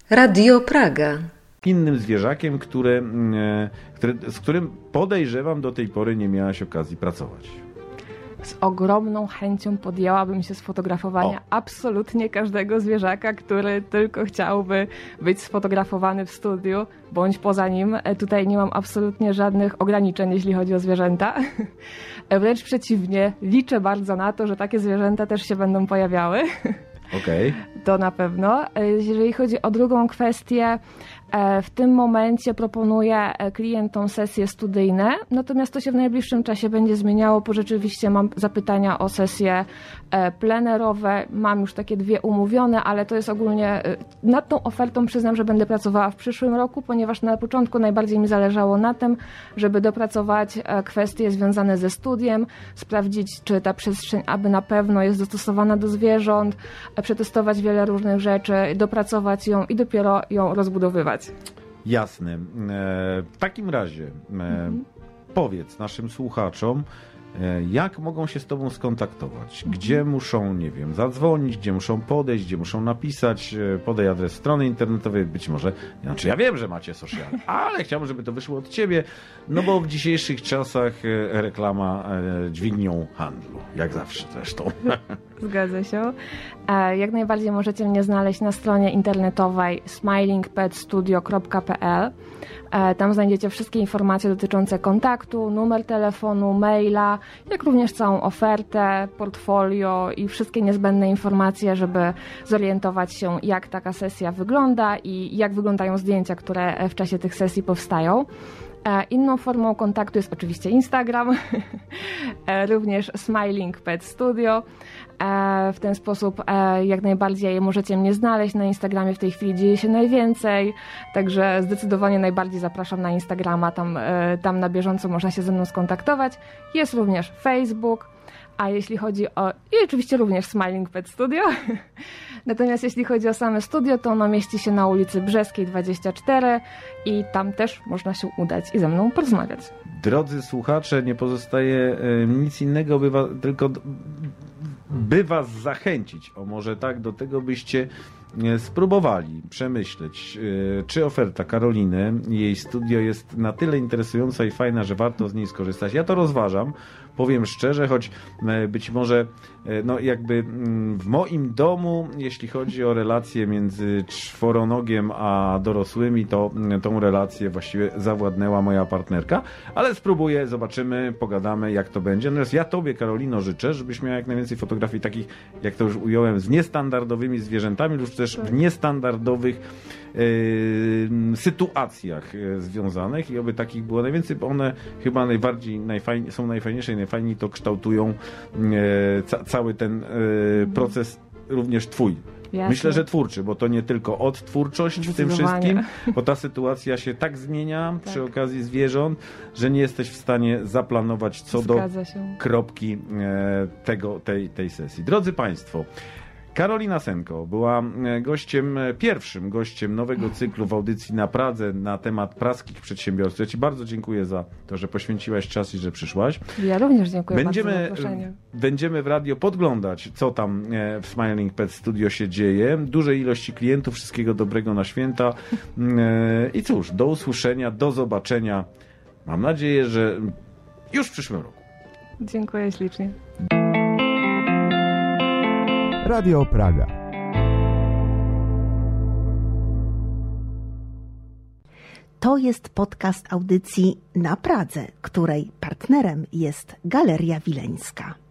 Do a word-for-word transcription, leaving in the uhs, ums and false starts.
Radio Praga. Innym zwierzakiem, które, które, z którym podejrzewam do tej pory nie miałaś okazji pracować. Z ogromną chęcią podjęłabym się sfotografowania o. absolutnie każdego zwierzaka, który tylko chciałby być sfotografowany w studiu, bądź poza nim. Tutaj nie mam absolutnie żadnych ograniczeń, jeśli chodzi o zwierzęta. Wręcz przeciwnie, liczę bardzo na to, że takie zwierzęta też się będą pojawiały. Okej. To na pewno. Jeżeli chodzi o drugą kwestię, w tym momencie proponuję klientom sesje studyjne, natomiast to się w najbliższym czasie będzie zmieniało, bo rzeczywiście mam zapytania o sesje plenerowe. Mam już takie dwie umówione, ale to jest ogólnie, nad tą ofertą przyznam, że będę pracowała w przyszłym roku, ponieważ na początku najbardziej mi zależało na tym, żeby dopracować kwestie związane ze studiem, sprawdzić, czy ta przestrzeń aby na pewno jest dostosowana do zwierząt, przetestować wiele różnych rzeczy, dopracować ją i dopiero ją rozbudowywać. Jasne. W takim razie mhm. powiedz naszym słuchaczom, jak mogą się z Tobą skontaktować? Gdzie muszą, nie wiem, zadzwonić, gdzie muszą podejść, gdzie muszą napisać, podaj adres strony internetowej, być może, znaczy ja wiem, że macie social, ale chciałbym, żeby to wyszło od Ciebie, no bo w dzisiejszych czasach reklama dźwignią handlu, jak zawsze zresztą. Zgadza się. Jak najbardziej możecie mnie znaleźć na stronie internetowej smiling pet studio kropka p l. Tam znajdziecie wszystkie informacje dotyczące kontaktu, numer telefonu, maila, jak również całą ofertę, portfolio i wszystkie niezbędne informacje, żeby zorientować się, jak taka sesja wygląda i jak wyglądają zdjęcia, które w czasie tych sesji powstają. Inną formą kontaktu jest oczywiście Instagram, również Smiling Pet Studio. W ten sposób jak najbardziej możecie mnie znaleźć. Na Instagramie w tej chwili dzieje się najwięcej, także zdecydowanie najbardziej zapraszam na Instagrama, tam, tam na bieżąco można się ze mną skontaktować. Jest również Facebook, a jeśli chodzi o... i oczywiście również Smiling Pet Studio. Natomiast jeśli chodzi o same studio, to ono mieści się na ulicy Brzeskiej dwadzieścia cztery i tam też można się udać i ze mną porozmawiać. Drodzy słuchacze, nie pozostaje nic innego, by was, tylko by was zachęcić, o może tak, do tego byście spróbowali przemyśleć, czy oferta Karoliny, jej studio jest na tyle interesująca i fajna, że warto z niej skorzystać. Ja to rozważam, powiem szczerze, choć być może no jakby w moim domu, jeśli chodzi o relacje między czworonogiem a dorosłymi, to tą relację właściwie zawładnęła moja partnerka, ale spróbuję, zobaczymy, pogadamy, jak to będzie. Natomiast ja Tobie, Karolino, życzę, żebyś miała jak najwięcej fotografii takich, jak to już ująłem, z niestandardowymi zwierzętami lub też w niestandardowych yy, sytuacjach yy, związanych i oby takich było najwięcej, bo one chyba najbardziej, najfajniej, są najfajniejsze i najfajniej to kształtują yy, ca, cały ten yy, proces również Twój. Jasne. Myślę, że twórczy, bo to nie tylko odtwórczość w tym wszystkim, bo ta sytuacja się tak zmienia tak. przy okazji zwierząt, że nie jesteś w stanie zaplanować co Zgadza do się. kropki e, tego, tej, tej sesji. Drodzy Państwo, Karolina Senko była gościem, pierwszym gościem nowego cyklu w audycji na Pradze na temat praskich przedsiębiorstw. Ja Ci bardzo dziękuję za to, że poświęciłaś czas i że przyszłaś. Ja również dziękuję będziemy, bardzo za zaproszenie. Będziemy w radio podglądać, co tam w Smiling Pet Studio się dzieje. Dużej ilości klientów, wszystkiego dobrego na święta. I cóż, do usłyszenia, do zobaczenia. Mam nadzieję, że już w przyszłym roku. Dziękuję ślicznie. Radio Praga. To jest podcast audycji Na Pradze, której partnerem jest Galeria Wileńska.